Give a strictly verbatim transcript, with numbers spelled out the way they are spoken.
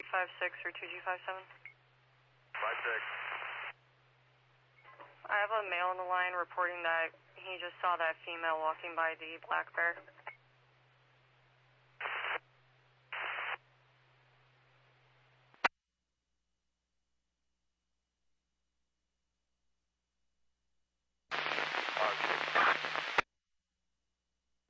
five six or two G five seven? five six. I have a male on the line reporting that he just saw that female walking by the Black Bear.